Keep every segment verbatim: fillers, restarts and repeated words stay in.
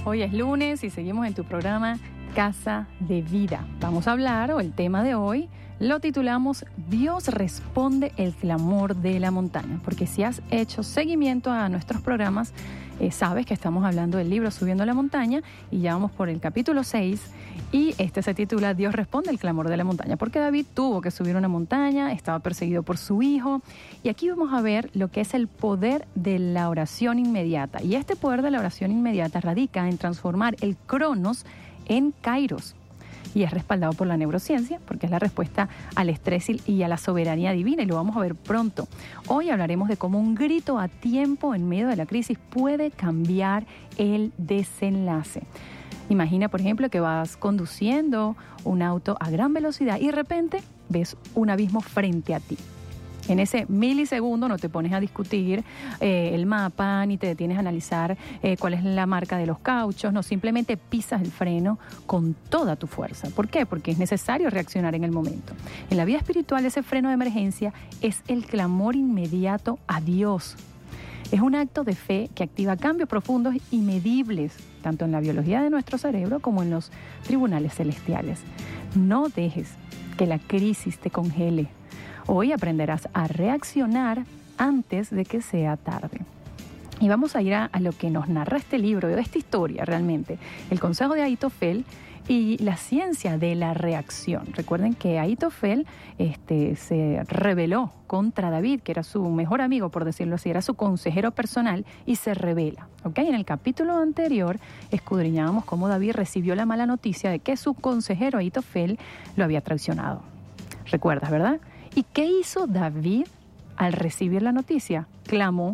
Hoy es lunes y seguimos en tu programa Casa de Vida. Vamos a hablar, o el tema de hoy, lo titulamos Dios responde el clamor de la montaña. Porque si has hecho seguimiento a nuestros programas, eh, sabes que estamos hablando del libro Subiendo la Montaña y ya vamos por el capítulo seis y este se titula Dios responde el clamor de la montaña. Porque David tuvo que subir una montaña, estaba perseguido por su hijo y aquí vamos a ver lo que es el poder de la oración inmediata. Y este poder de la oración inmediata radica en transformar el cronos en kairos. Y es respaldado por la neurociencia, porque es la respuesta al estrés y a la soberanía divina, y lo vamos a ver pronto. Hoy hablaremos de cómo un grito a tiempo en medio de la crisis puede cambiar el desenlace. Imagina, por ejemplo, que vas conduciendo un auto a gran velocidad y de repente ves un abismo frente a ti. En ese milisegundo no te pones a discutir eh, el mapa, ni te detienes a analizar eh, cuál es la marca de los cauchos, no, simplemente pisas el freno con toda tu fuerza. ¿Por qué? Porque es necesario reaccionar en el momento. En la vida espiritual, ese freno de emergencia es el clamor inmediato a Dios. Es un acto de fe que activa cambios profundos y medibles, tanto en la biología de nuestro cerebro como en los tribunales celestiales. No dejes que la crisis te congele. Hoy aprenderás a reaccionar antes de que sea tarde. Y vamos a ir a, a lo que nos narra este libro, de esta historia realmente. El consejo de Ahitofel y la ciencia de la reacción. Recuerden que Ahitofel este, se rebeló contra David, que era su mejor amigo, por decirlo así, era su consejero personal, y se rebela. ¿Okay? En el capítulo anterior escudriñábamos cómo David recibió la mala noticia de que su consejero Ahitofel lo había traicionado. ¿Recuerdas, verdad? ¿Y qué hizo David al recibir la noticia? Clamó,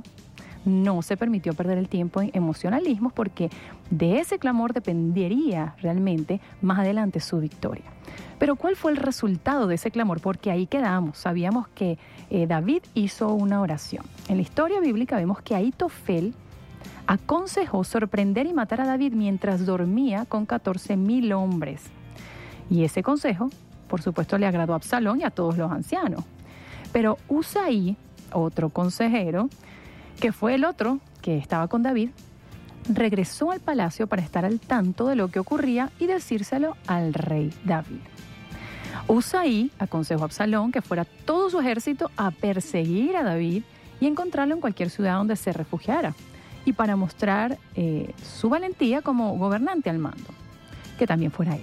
no se permitió perder el tiempo en emocionalismos porque de ese clamor dependería realmente más adelante su victoria. Pero ¿cuál fue el resultado de ese clamor? Porque ahí quedamos, sabíamos que eh, David hizo una oración. En la historia bíblica vemos que Ahitofel aconsejó sorprender y matar a David mientras dormía con catorce mil hombres. Y ese consejo, por supuesto, le agradó a Absalón y a todos los ancianos. Pero Usaí, otro consejero, que fue el otro que estaba con David, regresó al palacio para estar al tanto de lo que ocurría y decírselo al rey David. Usaí aconsejó a Absalón que fuera todo su ejército a perseguir a David y encontrarlo en cualquier ciudad donde se refugiara, y para mostrar eh, su valentía como gobernante al mando, que también fuera él.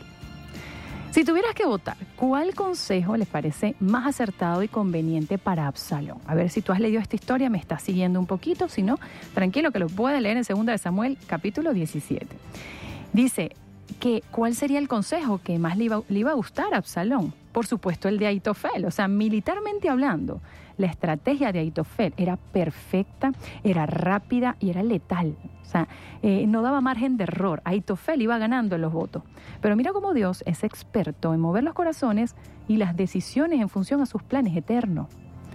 Si tuvieras que votar, ¿cuál consejo les parece más acertado y conveniente para Absalón? A ver, si tú has leído esta historia, me estás siguiendo un poquito, si no, tranquilo que lo puedes leer en segunda de Samuel, capítulo diecisiete. Dice que ¿cuál sería el consejo que más le iba, le iba a gustar a Absalón? Por supuesto, el de Ahitofel. O sea, militarmente hablando, la estrategia de Ahitofel era perfecta, era rápida y era letal. O sea, eh, no daba margen de error. Ahitofel iba ganando en los votos. Pero mira cómo Dios es experto en mover los corazones y las decisiones en función a sus planes eternos.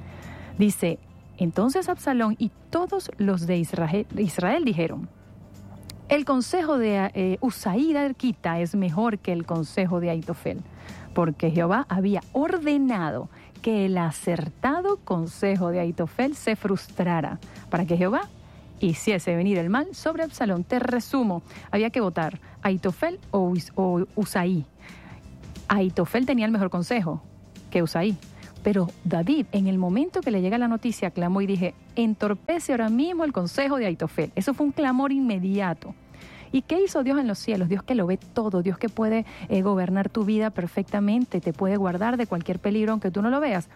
Dice, entonces Absalón y todos los de Israel, Israel dijeron, el consejo de eh, Usaí de Arquita es mejor que el consejo de Ahitofel, porque Jehová había ordenado que el acertado consejo de Ahitofel se frustrara, para que Jehová hiciese venir el mal sobre Absalón. Te resumo, había que votar Ahitofel o, o Usaí. Ahitofel tenía el mejor consejo que Usaí, pero David, en el momento que le llega la noticia, clamó y dije, entorpece ahora mismo el consejo de Ahitofel. Eso fue un clamor inmediato. ¿Y qué hizo Dios en los cielos? Dios que lo ve todo, Dios que puede eh, gobernar tu vida perfectamente, te puede guardar de cualquier peligro aunque tú no lo veas.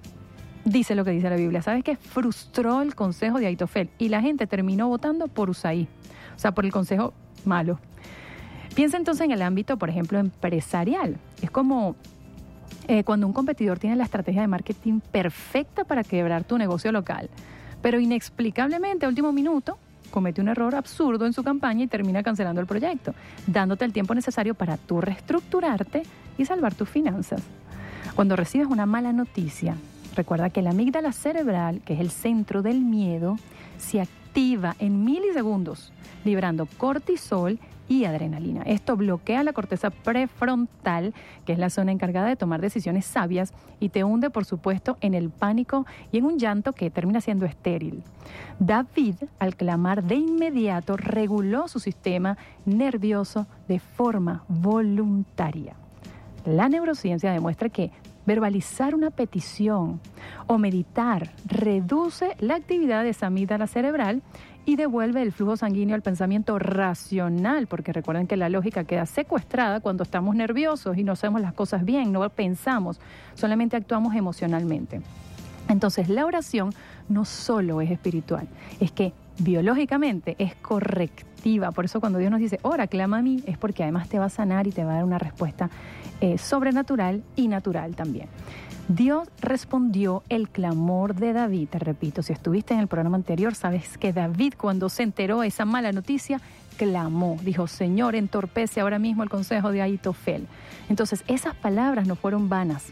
Dice lo que dice la Biblia. ¿Sabes qué? Frustró el consejo de Ahitofel y la gente terminó votando por Usaí, o sea, por el consejo malo. Piensa entonces en el ámbito, por ejemplo, empresarial. Es como eh, cuando un competidor tiene la estrategia de marketing perfecta para quebrar tu negocio local, pero inexplicablemente a último minuto comete un error absurdo en su campaña y termina cancelando el proyecto, dándote el tiempo necesario para tú reestructurarte y salvar tus finanzas. Cuando recibes una mala noticia, recuerda que la amígdala cerebral, que es el centro del miedo, se activa activa en milisegundos, liberando cortisol y adrenalina. Esto bloquea la corteza prefrontal, que es la zona encargada de tomar decisiones sabias, y te hunde, por supuesto, en el pánico y en un llanto que termina siendo estéril. David, al clamar de inmediato, reguló su sistema nervioso de forma voluntaria. La neurociencia demuestra que verbalizar una petición o meditar reduce la actividad de esa amígdala cerebral y devuelve el flujo sanguíneo al pensamiento racional, porque recuerden que la lógica queda secuestrada cuando estamos nerviosos y no hacemos las cosas bien, no pensamos, solamente actuamos emocionalmente. Entonces, la oración no solo es espiritual, es que biológicamente es correctiva. Por eso cuando Dios nos dice, ora, clama a mí, es porque además te va a sanar y te va a dar una respuesta eh, sobrenatural y natural también. Dios respondió el clamor de David. Te repito, si estuviste en el programa anterior, sabes que David, cuando se enteró de esa mala noticia, clamó. Dijo, Señor, entorpece ahora mismo el consejo de Ahitofel. Entonces, esas palabras no fueron vanas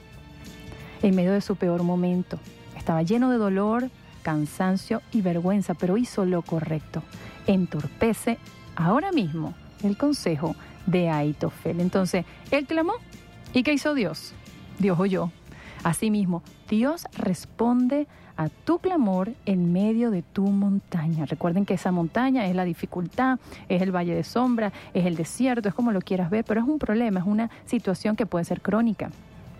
en medio de su peor momento. Estaba lleno de dolor, cansancio y vergüenza, pero hizo lo correcto. Entorpece ahora mismo el consejo de Ahitofel. Entonces, él clamó. ¿Y qué hizo Dios? Dios oyó. Asimismo, Dios responde a tu clamor en medio de tu montaña. Recuerden que esa montaña es la dificultad, es el valle de sombra, es el desierto, es como lo quieras ver, pero es un problema, es una situación que puede ser crónica.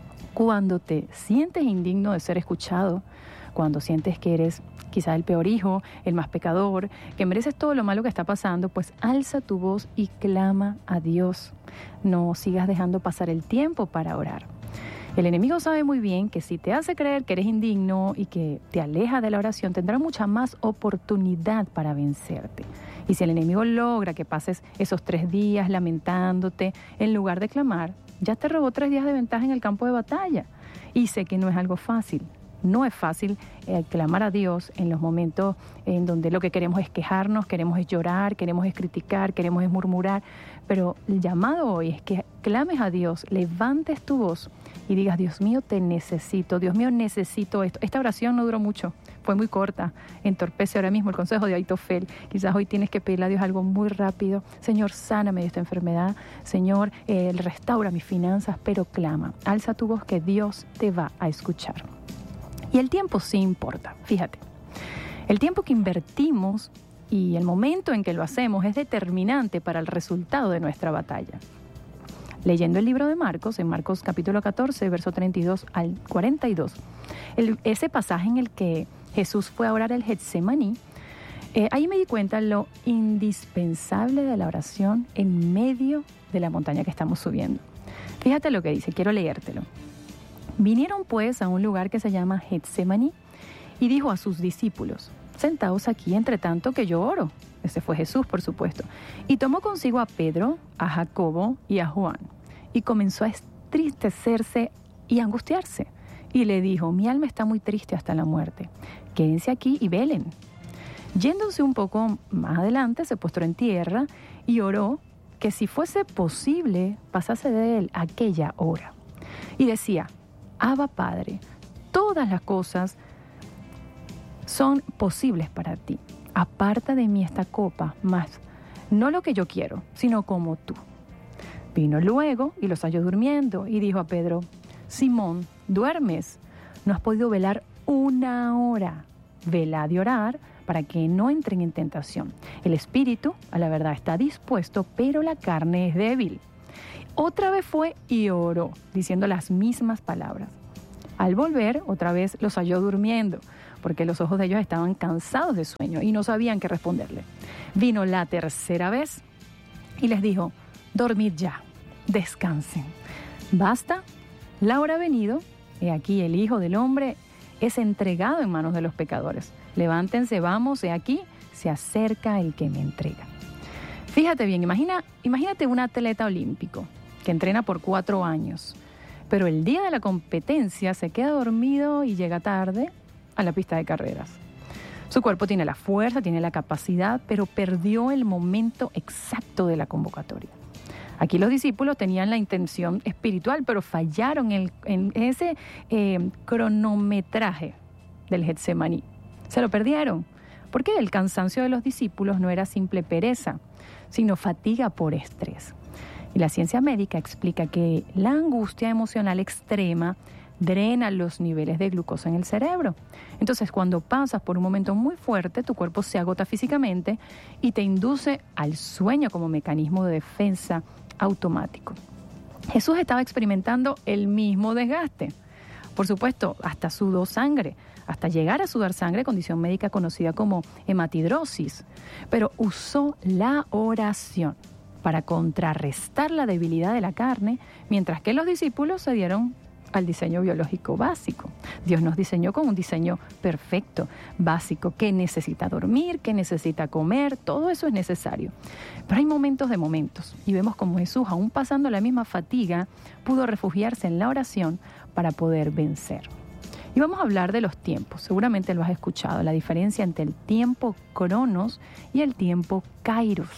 Cuando te sientes indigno de ser escuchado, cuando sientes que eres quizá el peor hijo, el más pecador, que mereces todo lo malo que está pasando, pues alza tu voz y clama a Dios. No sigas dejando pasar el tiempo para orar. El enemigo sabe muy bien que si te hace creer que eres indigno y que te aleja de la oración, tendrá mucha más oportunidad para vencerte. Y si el enemigo logra que pases esos tres días lamentándote en lugar de clamar, ya te robó tres días de ventaja en el campo de batalla. Y sé que no es algo fácil. No es fácil eh, clamar a Dios en los momentos en donde lo que queremos es quejarnos, queremos es llorar, queremos es criticar, queremos es murmurar. Pero el llamado hoy es que clames a Dios, levantes tu voz y digas, Dios mío, te necesito, Dios mío, necesito esto. Esta oración no duró mucho, fue muy corta. Entorpece ahora mismo el consejo de Ahitofel. Quizás hoy tienes que pedirle a Dios algo muy rápido. Señor, sáname de esta enfermedad. Señor, eh, restaura mis finanzas, pero clama. Alza tu voz que Dios te va a escuchar. Y el tiempo sí importa, fíjate. El tiempo que invertimos y el momento en que lo hacemos es determinante para el resultado de nuestra batalla. Leyendo el libro de Marcos, en Marcos capítulo catorce, verso treinta y dos al cuarenta y dos, el, ese pasaje en el que Jesús fue a orar el Getsemaní, eh, ahí me di cuenta lo indispensable de la oración en medio de la montaña que estamos subiendo. Fíjate lo que dice, quiero leértelo. Vinieron pues a un lugar que se llama Getsemaní y dijo a sus discípulos, sentaos aquí entre tanto que yo oro. Ese fue Jesús, por supuesto. Y tomó consigo a Pedro, a Jacobo y a Juan y comenzó a entristecerse y angustiarse. Y le dijo, mi alma está muy triste hasta la muerte. Quédense aquí y velen. Yéndose un poco más adelante, se postró en tierra y oró que si fuese posible pasase de él aquella hora. Y decía, Abba Padre, todas las cosas son posibles para ti. Aparta de mí esta copa, mas no lo que yo quiero, sino como tú. Vino luego y los halló durmiendo y dijo a Pedro, Simón, ¿duermes? ¿No has podido velar una hora? Velad y orar para que no entren en tentación. El espíritu, a la verdad, está dispuesto, pero la carne es débil. Otra vez fue y oró, diciendo las mismas palabras. Al volver, otra vez los halló durmiendo, porque los ojos de ellos estaban cansados de sueño y no sabían qué responderle. Vino la tercera vez y les dijo, dormid ya, descansen. Basta, la hora ha venido, he aquí el Hijo del Hombre es entregado en manos de los pecadores. Levántense, vamos, he aquí, se acerca el que me entrega. Fíjate bien, imagina, imagínate un atleta olímpico que entrena por cuatro años, pero el día de la competencia se queda dormido y llega tarde a la pista de carreras. Su cuerpo tiene la fuerza, tiene la capacidad, pero perdió el momento exacto de la convocatoria. Aquí los discípulos tenían la intención espiritual, pero fallaron en, en ese eh, cronometraje del Getsemaní. Se lo perdieron. porque el cansancio de los discípulos no era simple pereza, sino fatiga por estrés. Y la ciencia médica explica que la angustia emocional extrema drena los niveles de glucosa en el cerebro. Entonces, cuando pasas por un momento muy fuerte, tu cuerpo se agota físicamente y te induce al sueño como mecanismo de defensa automático. Jesús estaba experimentando el mismo desgaste. Por supuesto, hasta sudó sangre, hasta llegar a sudar sangre, condición médica conocida como hematidrosis. Pero usó la oración para contrarrestar la debilidad de la carne, mientras que los discípulos se dieron al diseño biológico básico. Dios nos diseñó con un diseño perfecto, básico, que necesita dormir, que necesita comer, todo eso es necesario. Pero hay momentos de momentos, y vemos como Jesús, aún pasando la misma fatiga, pudo refugiarse en la oración para poder vencer. Y vamos a hablar de los tiempos, seguramente lo has escuchado, la diferencia entre el tiempo cronos y el tiempo kairos.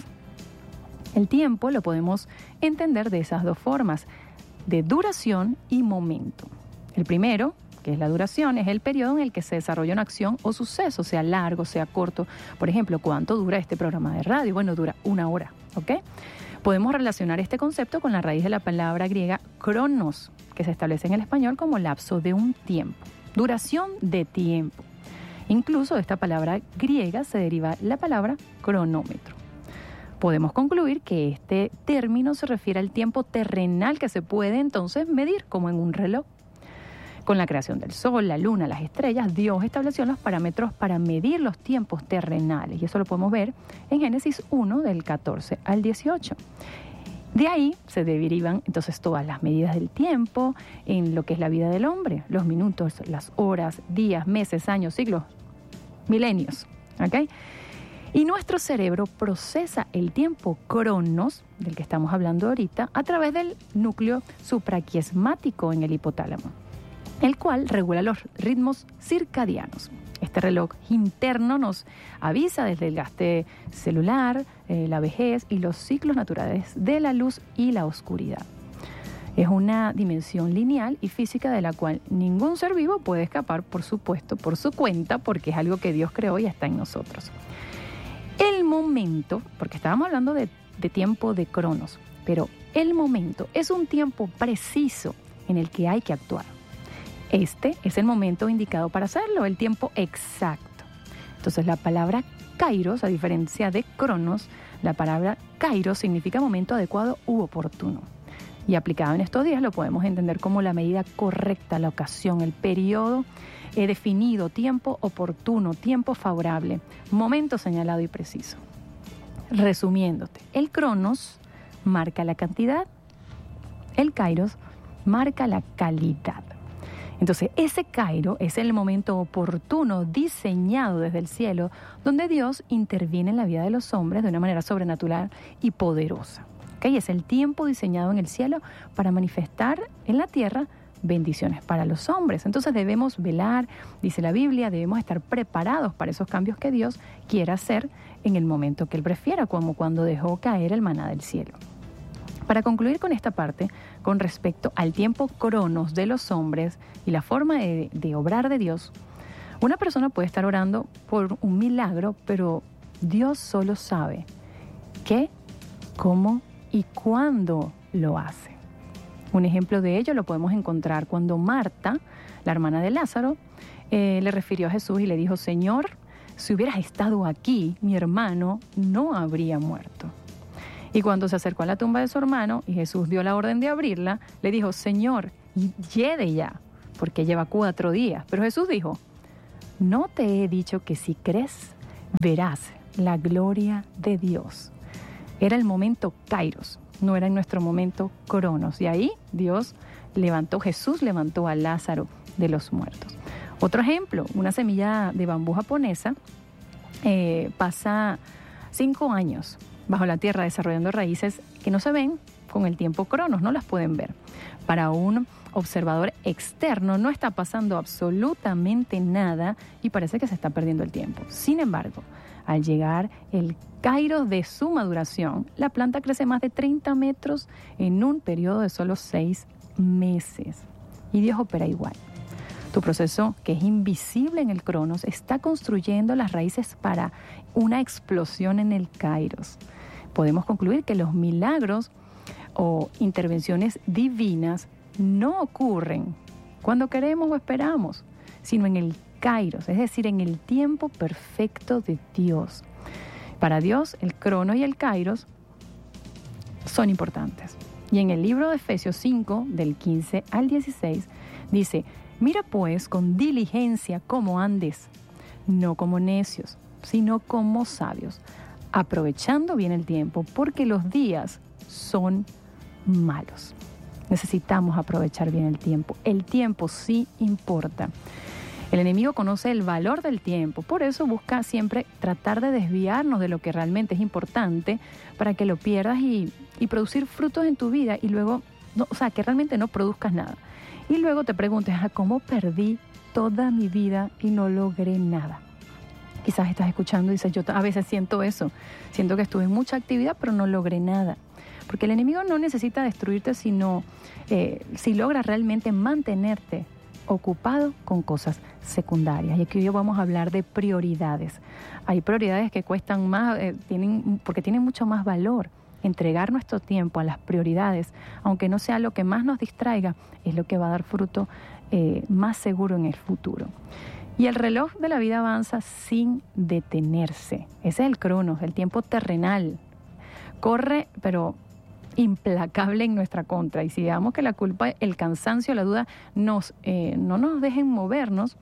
El tiempo lo podemos entender de esas dos formas, de duración y momento. El primero, que es la duración, es el periodo en el que se desarrolla una acción o suceso, sea largo, sea corto. Por ejemplo, ¿cuánto dura este programa de radio? Bueno, dura una hora, ¿ok? Podemos relacionar este concepto con la raíz de la palabra griega cronos, que se establece en el español como lapso de un tiempo, duración de tiempo. Incluso de esta palabra griega se deriva la palabra cronómetro. Podemos concluir que este término se refiere al tiempo terrenal que se puede entonces medir como en un reloj. Con la creación del sol, la luna, las estrellas, Dios estableció los parámetros para medir los tiempos terrenales. Y eso lo podemos ver en Génesis uno, del catorce al dieciocho. De ahí se derivan entonces todas las medidas del tiempo en lo que es la vida del hombre. Los minutos, las horas, días, meses, años, siglos, milenios. ¿Ok? Y nuestro cerebro procesa el tiempo cronos, del que estamos hablando ahorita, a través del núcleo supraquiasmático en el hipotálamo, el cual regula los ritmos circadianos. Este reloj interno nos avisa del desgaste celular, eh, la vejez y los ciclos naturales de la luz y la oscuridad. Es una dimensión lineal y física de la cual ningún ser vivo puede escapar, por supuesto, por su cuenta, porque es algo que Dios creó y está en nosotros. El momento, porque estábamos hablando de, de tiempo de cronos, pero el momento es un tiempo preciso en el que hay que actuar. Este es el momento indicado para hacerlo, el tiempo exacto. Entonces la palabra kairos, a diferencia de cronos, la palabra kairos significa momento adecuado u oportuno. Y aplicado en estos días lo podemos entender como la medida correcta, la ocasión, el periodo He definido tiempo oportuno, tiempo favorable, momento señalado y preciso. Resumiéndote, el cronos marca la cantidad, el kairos marca la calidad. Entonces, ese kairo es el momento oportuno diseñado desde el cielo donde Dios interviene en la vida de los hombres de una manera sobrenatural y poderosa. ¿Okay? Es el tiempo diseñado en el cielo para manifestar en la tierra bendiciones para los hombres. Entonces debemos velar, dice la Biblia, debemos estar preparados para esos cambios que Dios quiera hacer en el momento que Él prefiera, como cuando dejó caer el maná del cielo. Para concluir con esta parte, con respecto al tiempo cronos de los hombres y la forma de, de obrar de Dios, una persona puede estar orando por un milagro, pero Dios solo sabe qué, cómo y cuándo lo hace. Un ejemplo de ello lo podemos encontrar cuando Marta, la hermana de Lázaro, eh, le refirió a Jesús y le dijo: Señor, si hubieras estado aquí, mi hermano no habría muerto. Y cuando se acercó a la tumba de su hermano y Jesús dio la orden de abrirla, le dijo: Señor, llegue ya, porque lleva cuatro días. Pero Jesús dijo: no te he dicho que si crees, verás la gloria de Dios. Era el momento kairos, no era en nuestro momento cronos. Y ahí Dios levantó, Jesús levantó a Lázaro de los muertos. Otro ejemplo, una semilla de bambú japonesa eh, pasa cinco años bajo la tierra desarrollando raíces que no se ven con el tiempo cronos, no las pueden ver. Para un observador externo no está pasando absolutamente nada y parece que se está perdiendo el tiempo. Sin embargo, al llegar el kairos de su maduración, la planta crece más de treinta metros en un periodo de solo seis meses. Y Dios opera igual. Tu proceso, que es invisible en el Cronos, está construyendo las raíces para una explosión en el Kairos. Podemos concluir que los milagros o intervenciones divinas no ocurren cuando queremos o esperamos, sino en el Kairos, es decir, en el tiempo perfecto de Dios. Para Dios, el Cronos y el Kairos son importantes. Y en el libro de Efesios cinco, del quince al dieciséis, dice: mira pues con diligencia cómo andes, no como necios, sino como sabios, aprovechando bien el tiempo, porque los días son malos. Necesitamos aprovechar bien el tiempo. El tiempo sí importa. El enemigo conoce el valor del tiempo, por eso busca siempre tratar de desviarnos de lo que realmente es importante para que lo pierdas y, y producir frutos en tu vida y luego, no, o sea, que realmente no produzcas nada. Y luego te preguntes, ¿cómo perdí toda mi vida y no logré nada? Quizás estás escuchando y dices, yo a veces siento eso, siento que estuve en mucha actividad pero no logré nada. Porque el enemigo no necesita destruirte, sino eh, si logra realmente mantenerte ocupado con cosas secundarias. Y aquí hoy vamos a hablar de prioridades. Hay prioridades que cuestan más, eh, tienen, porque tienen mucho más valor. Entregar nuestro tiempo a las prioridades, aunque no sea lo que más nos distraiga, es lo que va a dar fruto eh, más seguro en el futuro. Y el reloj de la vida avanza sin detenerse. Ese es el Cronos, el tiempo terrenal. Corre, pero implacable en nuestra contra. Y si dejamos que la culpa, el cansancio, la duda nos, eh, no nos dejen movernos,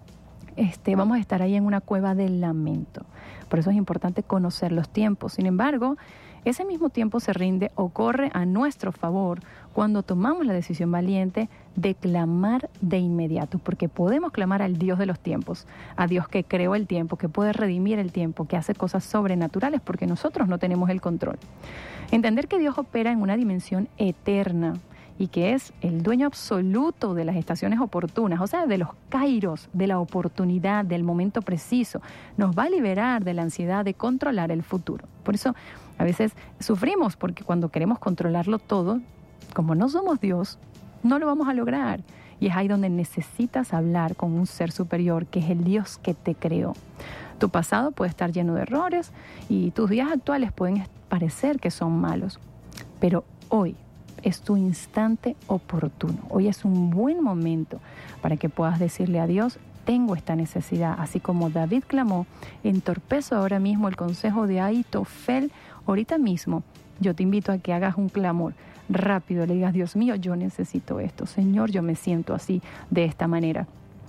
este, vamos a estar ahí en una cueva del lamento. Por eso es importante conocer los tiempos. Sin embargo, ese mismo tiempo se rinde o corre a nuestro favor cuando tomamos la decisión valiente de clamar de inmediato, porque podemos clamar al Dios de los tiempos, a Dios que creó el tiempo, que puede redimir el tiempo, que hace cosas sobrenaturales porque nosotros no tenemos el control. Entender que Dios opera en una dimensión eterna y que es el dueño absoluto de las estaciones oportunas, o sea, de los kairos, de la oportunidad, del momento preciso, nos va a liberar de la ansiedad de controlar el futuro. Por eso a veces sufrimos porque cuando queremos controlarlo todo, como no somos Dios, no lo vamos a lograr. Y es ahí donde necesitas hablar con un ser superior, que es el Dios que te creó. Tu pasado puede estar lleno de errores y tus días actuales pueden parecer que son malos, pero hoy es tu instante oportuno. Hoy es un buen momento para que puedas decirle a Dios: tengo esta necesidad. Así como David clamó, entorpezo ahora mismo el consejo de Ahitofel. Ahorita mismo yo te invito a que hagas un clamor rápido, le digas: Dios mío, yo necesito esto. Señor, yo me siento así, de esta manera.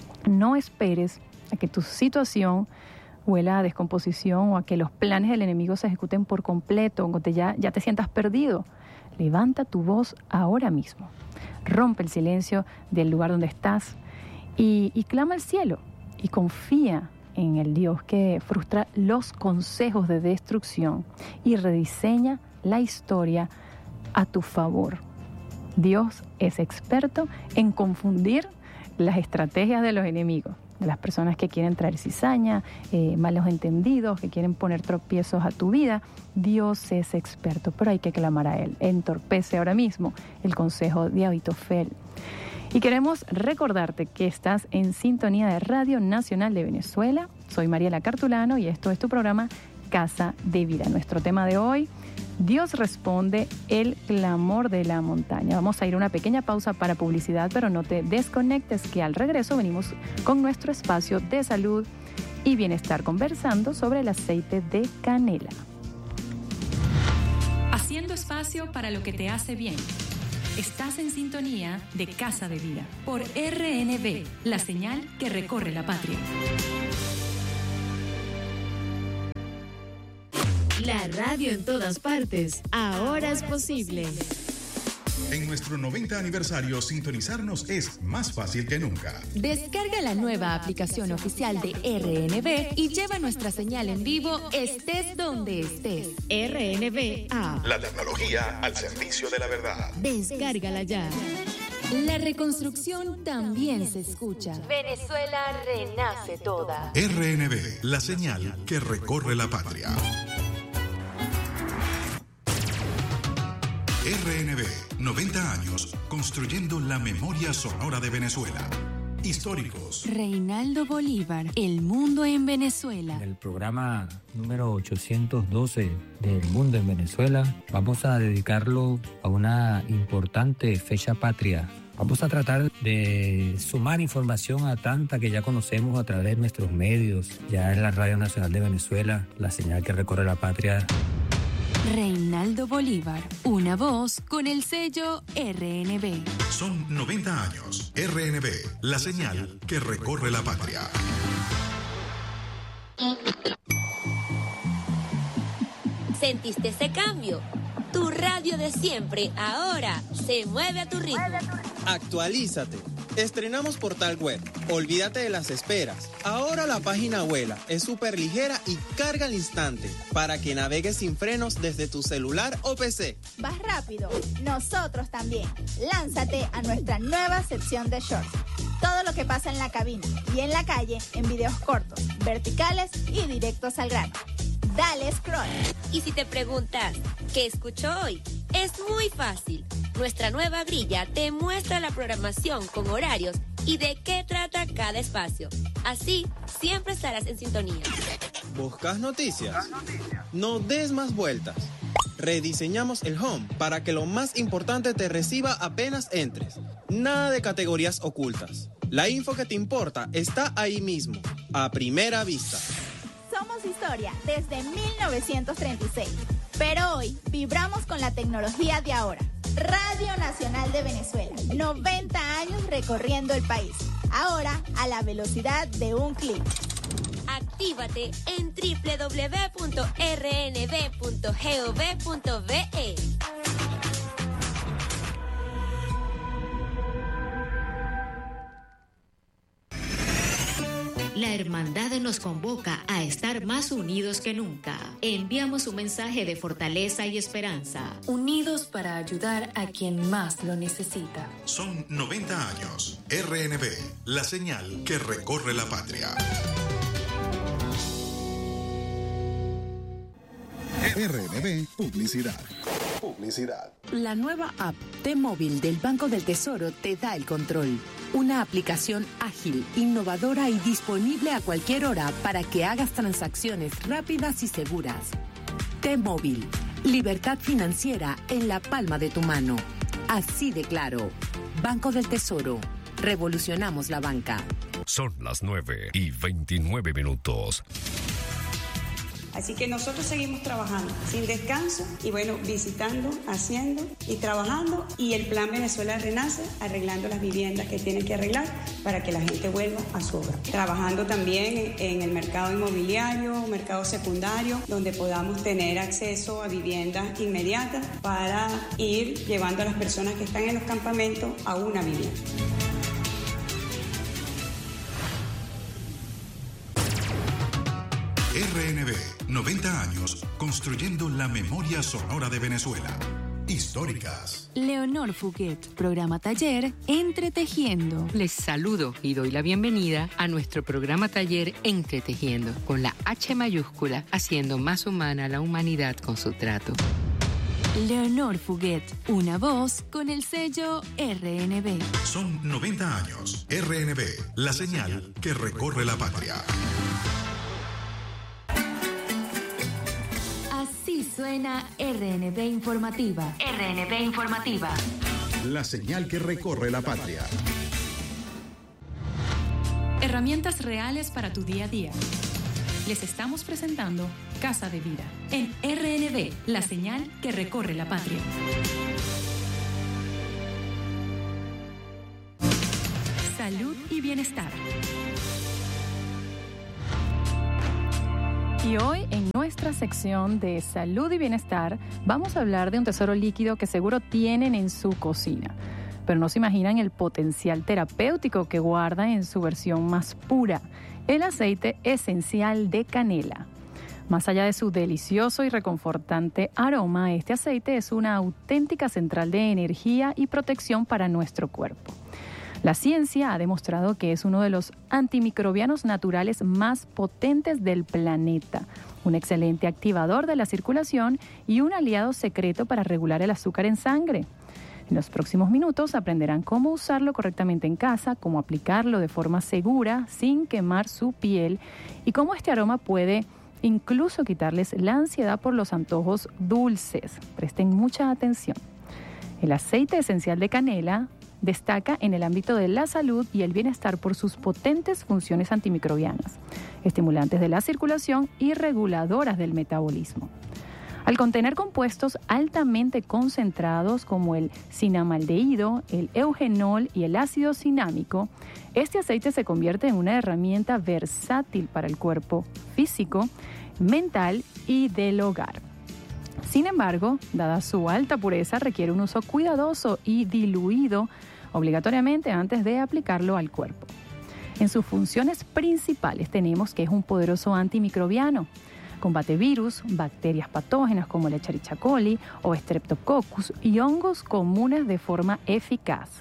No esperes a que tu situación huela a descomposición o a que los planes del enemigo se ejecuten por completo o te ya, ya te sientas perdido. Levanta tu voz ahora mismo. Rompe el silencio del lugar donde estás y, y clama al cielo y confía en el Dios que frustra los consejos de destrucción y rediseña la historia a tu favor. Dios es experto en confundir las estrategias de los enemigos, de las personas que quieren traer cizaña, eh, malos entendidos, que quieren poner tropiezos a tu vida. Dios es experto, pero hay que clamar a Él. Entorpece ahora mismo el consejo de Ahitofel. Y queremos recordarte que estás en sintonía de Radio Nacional de Venezuela. Soy Mariela Cartulano y esto es tu programa Casa de Vida. Nuestro tema de hoy: Dios responde el clamor de la montaña. Vamos a ir a una pequeña pausa para publicidad, pero no te desconectes, que al regreso venimos con nuestro espacio de salud y bienestar, conversando sobre el aceite de canela. Haciendo espacio para lo que te hace bien. Estás en sintonía de Casa de Vida por R N V, la señal que recorre la patria. La radio en todas partes, ahora es posible. En nuestro noventa aniversario, sintonizarnos es más fácil que nunca. Descarga la nueva aplicación oficial de R N V y lleva nuestra señal en vivo, estés donde estés. R N V A. La tecnología al servicio de la verdad. Descárgala ya. La reconstrucción también se escucha. Venezuela renace toda. R N V, la señal que recorre la patria. R N V, noventa años construyendo la memoria sonora de Venezuela. históricos. Reinaldo Bolívar, El Mundo en Venezuela. En el programa número ochocientos doce del Mundo en Venezuela vamos a dedicarlo a una importante fecha patria. Vamos a tratar de sumar información a tanta que ya conocemos a través de nuestros medios, ya en la Radio Nacional de Venezuela, la señal que recorre la patria. Reinaldo Bolívar, una voz con el sello R N B. Son noventa años. R N B, la señal que recorre la patria. ¿Sentiste ese cambio? Tu radio de siempre ahora se mueve a tu ritmo. Actualízate. Estrenamos portal web. Olvídate de las esperas. Ahora la página vuela, es súper ligera y carga al instante para que navegues sin frenos desde tu celular o P C. ¿Vas rápido? Nosotros también. Lánzate a nuestra nueva sección de shorts. Todo lo que pasa en la cabina y en la calle en videos cortos, verticales y directos al grano. Dale scroll. Y si te preguntas, ¿qué escucho hoy? Es muy fácil. Nuestra nueva grilla te muestra la programación con horarios y de qué trata cada espacio. Así, siempre estarás en sintonía. ¿Buscas noticias? No des más vueltas. Rediseñamos el home para que lo más importante te reciba apenas entres. Nada de categorías ocultas. La info que te importa está ahí mismo, a primera vista. Somos historia desde mil novecientos treinta y seis, pero hoy vibramos con la tecnología de ahora. Radio Nacional de Venezuela, noventa años recorriendo el país, ahora a la velocidad de un clic. Actívate en doble u doble u doble u punto r n b punto gov punto v e. La hermandad nos convoca a estar más unidos que nunca. Enviamos un mensaje de fortaleza y esperanza. Unidos para ayudar a quien más lo necesita. Son noventa años. R N B, la señal que recorre la patria. R N B Publicidad. Publicidad. La nueva app T-Móvil del Banco del Tesoro te da el control. Una aplicación ágil, innovadora y disponible a cualquier hora para que hagas transacciones rápidas y seguras. T-Móvil. Libertad financiera en la palma de tu mano. Así de claro. Banco del Tesoro. Revolucionamos la banca. Son las nueve y veintinueve minutos. Así que nosotros seguimos trabajando sin descanso y bueno, visitando, haciendo y trabajando, y el Plan Venezuela Renace, arreglando las viviendas que tienen que arreglar para que la gente vuelva a su hogar. Trabajando también en el mercado inmobiliario, mercado secundario, donde podamos tener acceso a viviendas inmediatas para ir llevando a las personas que están en los campamentos a una vivienda. R N B, noventa años construyendo la memoria sonora de Venezuela. Históricas. Leonor Fuguet, programa taller Entretejiendo. Les saludo y doy la bienvenida a nuestro programa taller Entretejiendo, con la H mayúscula, haciendo más humana la humanidad con su trato. Leonor Fuguet, una voz con el sello R N B. Son noventa años. R N B, la señal que recorre la patria. Así suena R N B Informativa. R N B Informativa. La señal que recorre la patria. Herramientas reales para tu día a día. Les estamos presentando Casa de Vida en R N B, la señal que recorre la patria. Salud y bienestar. Y hoy en nuestra sección de salud y bienestar vamos a hablar de un tesoro líquido que seguro tienen en su cocina, pero no se imaginan el potencial terapéutico que guarda en su versión más pura, el aceite esencial de canela. Más allá de su delicioso y reconfortante aroma, este aceite es una auténtica central de energía y protección para nuestro cuerpo. La ciencia ha demostrado que es uno de los antimicrobianos naturales más potentes del planeta, un excelente activador de la circulación y un aliado secreto para regular el azúcar en sangre. En los próximos minutos aprenderán cómo usarlo correctamente en casa, cómo aplicarlo de forma segura sin quemar su piel y cómo este aroma puede incluso quitarles la ansiedad por los antojos dulces. Presten mucha atención. El aceite esencial de canela destaca en el ámbito de la salud y el bienestar por sus potentes funciones antimicrobianas, estimulantes de la circulación y reguladoras del metabolismo. Al contener compuestos altamente concentrados como el cinamaldehído, el eugenol y el ácido cinámico, este aceite se convierte en una herramienta versátil para el cuerpo físico, mental y del hogar. Sin embargo, dada su alta pureza, requiere un uso cuidadoso y diluido obligatoriamente antes de aplicarlo al cuerpo. En sus funciones principales tenemos que es un poderoso antimicrobiano. Combate virus, bacterias patógenas como la Escherichia coli o Streptococcus y hongos comunes de forma eficaz.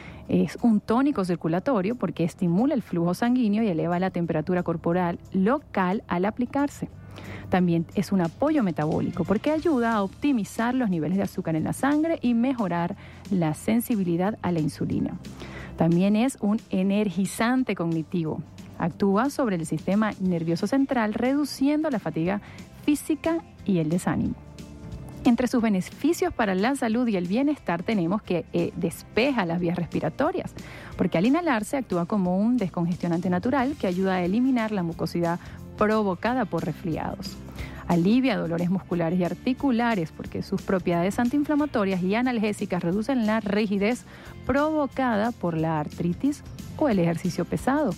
Es un tónico circulatorio porque estimula el flujo sanguíneo y eleva la temperatura corporal local al aplicarse. También es un apoyo metabólico porque ayuda a optimizar los niveles de azúcar en la sangre y mejorar la sensibilidad a la insulina. También es un energizante cognitivo. Actúa sobre el sistema nervioso central, reduciendo la fatiga física y el desánimo. Entre sus beneficios para la salud y el bienestar tenemos que eh, despeja las vías respiratorias, porque al inhalarse actúa como un descongestionante natural que ayuda a eliminar la mucosidad provocada por resfriados. Alivia dolores musculares y articulares porque sus propiedades antiinflamatorias y analgésicas reducen la rigidez provocada por la artritis o el ejercicio pesado.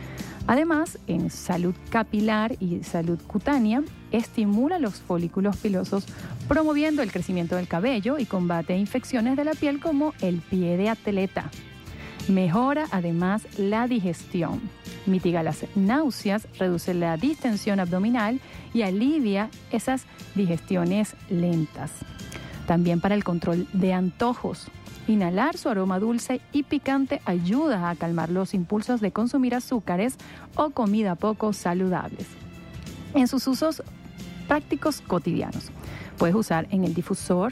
Además, en salud capilar y salud cutánea, estimula los folículos pilosos promoviendo el crecimiento del cabello y combate infecciones de la piel como el pie de atleta. Mejora además la digestión, mitiga las náuseas, reduce la distensión abdominal y alivia esas digestiones lentas. También para el control de antojos. Inhalar su aroma dulce y picante ayuda a calmar los impulsos de consumir azúcares o comida poco saludables. En sus usos prácticos cotidianos, puedes usar en el difusor,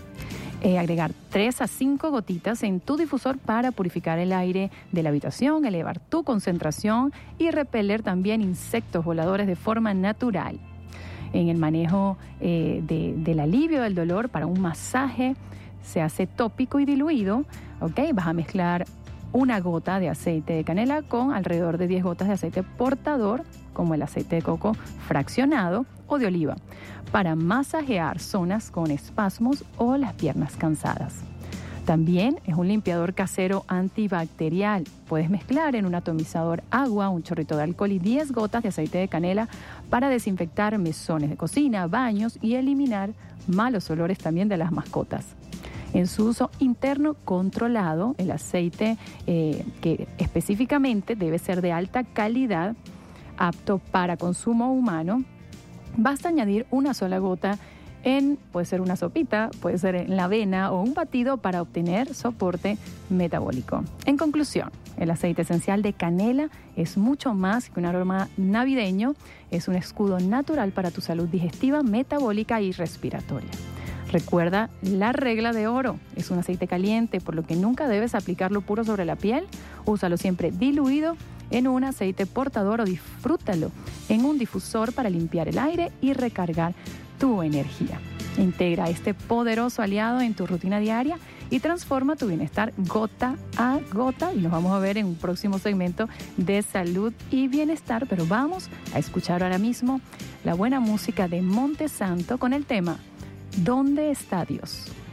eh, agregar tres a cinco gotitas en tu difusor para purificar el aire de la habitación, elevar tu concentración y repeler también insectos voladores de forma natural. En el manejo eh, de, del alivio del dolor para un masaje, se hace tópico y diluido, ¿ok? Vas a mezclar una gota de aceite de canela con alrededor de diez gotas de aceite portador, como el aceite de coco fraccionado o de oliva, para masajear zonas con espasmos o las piernas cansadas. También es un limpiador casero antibacterial. Puedes mezclar en un atomizador agua, un chorrito de alcohol y diez gotas de aceite de canela para desinfectar mesones de cocina, baños y eliminar malos olores también de las mascotas. En su uso interno controlado, el aceite eh, que específicamente debe ser de alta calidad, apto para consumo humano, basta añadir una sola gota en, puede ser una sopita, puede ser en la avena o un batido para obtener soporte metabólico. En conclusión, el aceite esencial de canela es mucho más que un aroma navideño, es un escudo natural para tu salud digestiva, metabólica y respiratoria. Recuerda la regla de oro, es un aceite caliente, por lo que nunca debes aplicarlo puro sobre la piel. Úsalo siempre diluido en un aceite portador o disfrútalo en un difusor para limpiar el aire y recargar tu energía. Integra este poderoso aliado en tu rutina diaria y transforma tu bienestar gota a gota. Y nos vamos a ver en un próximo segmento de salud y bienestar, pero vamos a escuchar ahora mismo la buena música de Monte Santo con el tema ¿Dónde está Dios?